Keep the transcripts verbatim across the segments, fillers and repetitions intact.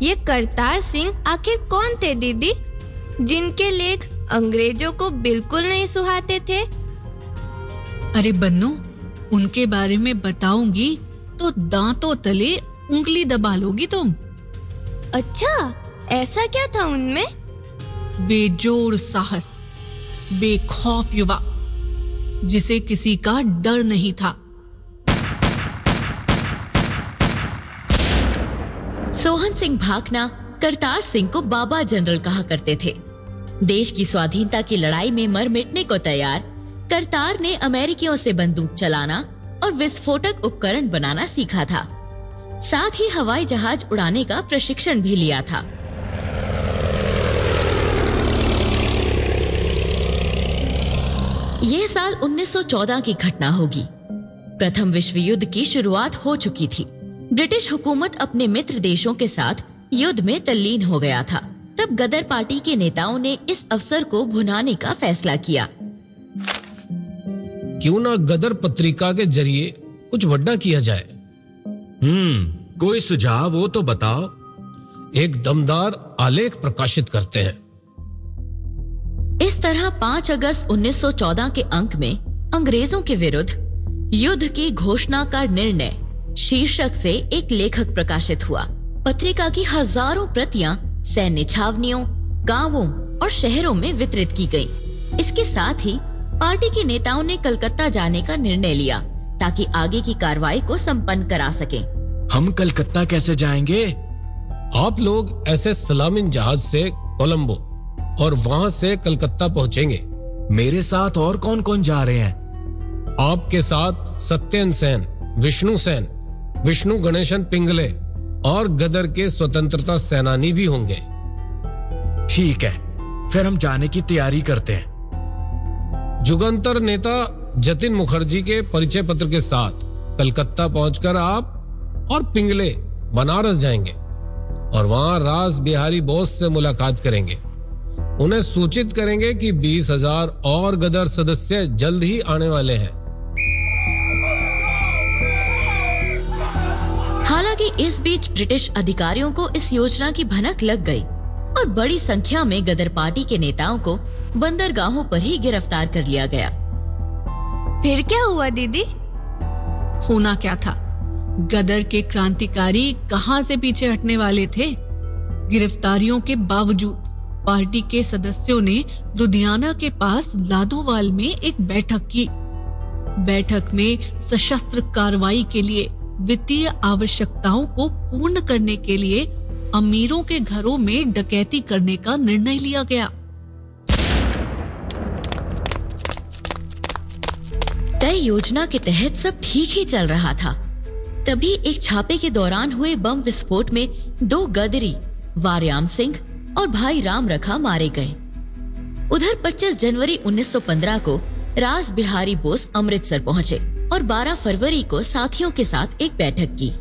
ये करतार सिंह आखिर कौन थे दीदी, जिनके लेख अंग्रेजों को बिल्कुल नहीं सुहाते थे? अरे बन्नू, उनके बारे में बताऊंगी तो दांतों तले उंगली दबा लोगी तुम। अच्छा, ऐसा क्या था उनमें? बेजोड़ साहस, बेखौफ युवा, जिसे किसी का डर नहीं था। सोहन सिंह भाकना करतार सिंह को बाबा जनरल कहा करते थे। देश की स्वाधीनता की लड़ाई में मर मिटने को तैयार करतार ने अमेरिकियों से बंदूक चलाना और विस्फोटक उपकरण बनाना सीखा था। साथ ही हवाई जहाज उड़ाने का प्रशिक्षण भी लिया था। यह साल उन्नीस सौ चौदह की घटना होगी। प्रथम विश्व युद्ध की शुरुआत हो चुकी थी। ब्रिटिश हुकूमत अपने मित्र देशों के साथ युद्ध में तल्लीन हो गया था। तब गदर पार्टी के नेताओं ने इस अवसर को भुनाने का फैसला किया। क्यों ना गदर पत्रिका के जरिए कुछ बड़ा किया जाए। हम्म कोई सुझाव हो तो बताओ। एक दमदार आलेख प्रकाशित करते हैं। इस तरह पाँच अगस्त उन्नीस सौ चौदह के अंक में अंग्रेजों के विरुद्ध युद्ध की घोषणा का निर्णय शीर्षक से एक लेखक प्रकाशित हुआ। पत्रिका की हजारों प्रतियां सैन्य छावनियों, गांवों और शहरों में वितरित की गईं। इसके साथ ही पार्टी के नेताओं ने कलकत्ता जाने का निर्णय लिया ताकि आगे की कार्रवाई को संपन्न करा सकें। हम कलकत्ता कैसे जाएंगे? आप लोग ऐसे सलामी जहाज से कोलंबो और वहां से कलकत्ता पहुंचेंगे। मेरे साथ और कौन कौन जा रहे हैं? आपके साथ सत्येन सेन, विष्णु सेन, विष्णु गणेशन पिंगले और गदर के स्वतंत्रता सेनानी भी होंगे। ठीक है, फिर हम जाने की तैयारी करते हैं। जुगंतर नेता जतिन मुखर्जी के परिचय पत्र के साथ कलकत्ता पहुंचकर आप और पिंगले बनारस जाएंगे और वहां रास बिहारी बोस से मुलाकात करेंगे। उन्हें सूचित करेंगे कि बीस हजार और गदर सदस्य जल्द ही आने वाले हैं। हालांकि इस बीच ब्रिटिश अधिकारियों को इस योजना की भनक लग गई और बड़ी संख्या में गदर पार्टी के नेताओं को बंदरगाहों पर ही गिरफ्तार कर लिया गया। फिर क्या हुआ दीदी? होना क्या था? गदर के क्रांतिकारी कहां से पीछे हटने वाले थे। गिरफ्तारियों के बावजूद पार्टी के सदस्यों ने लुधियाना के पास लादोवाल में एक बैठक की। बैठक में सशस्त्र कार्रवाई के लिए वित्तीय आवश्यकताओं को पूर्ण करने के लिए अमीरों के घरों में डकैती करने का निर्णय लिया गया। तय योजना के तहत सब ठीक ही चल रहा था। तभी एक छापे के दौरान हुए बम विस्फोट में दो गदरी, वारयाम सिंह और भाई राम रखा मारे गए। उधर पच्चीस जनवरी उन्नीस सौ पंद्रह को रास बिहारी बोस अमृतसर पहुंचे और बारह फरवरी को साथियों के साथ एक बैठक की।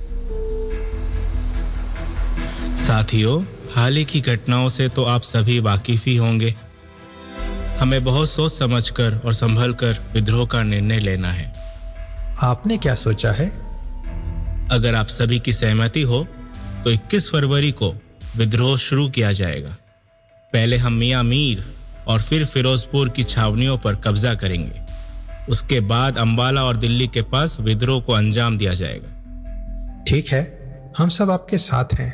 साथियों, हाल ही की घटनाओं से तो आप सभी वाकिफ ही होंगे। हमें बहुत सोच समझकर और संभलकर विद्रोह का निर्णय लेना है। आपने क्या सोचा है? अगर आप सभी की सहमति हो तो इक्कीस फरवरी को विद्रोह शुरू किया जाएगा। पहले हम मियां मीर और फिर फिरोजपुर की छावनियों पर कब्जा करेंगे। उसके बाद अंबाला और दिल्ली के पास विद्रोह को अंजाम दिया जाएगा। ठीक है, हम सब आपके साथ हैं।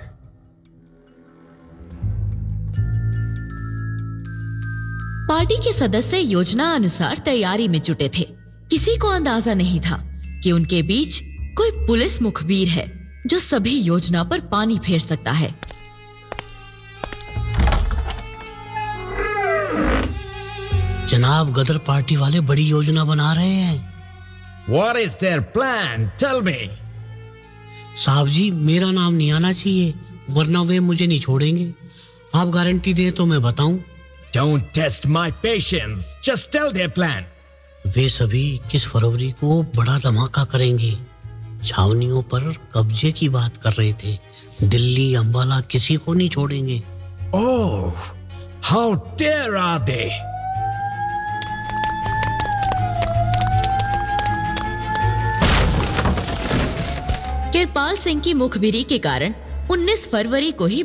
पार्टी के सदस्य योजना अनुसार तैयारी में जुटे थे। किसी को अंदाजा नहीं था कि उनके बीच कोई पुलिस मुखबिर है जो सभी योजना पर पानी फेर सकता है। जनाब, गदर पार्टी वाले बड़ी योजना बना रहे हैं। What is their plan? Tell me. साहब जी, मेरा नाम नहीं आना चाहिए, वरना वे मुझे नहीं छोड़ेंगे। आप गारंटी दें तो मैं बताऊं। Don't test my patience. Just tell their plan. वे सभी इक्कीस फरवरी को बड़ा धमाका करेंगे। छावनियों पर कब्जे की बात कर रहे थे। दिल्ली, अंबाला किसी को नहीं छोड़ेंगे। Oh, how dare are they? Kirpal Singh की मुखबिरी के कारण उन्नीस फरवरी को ही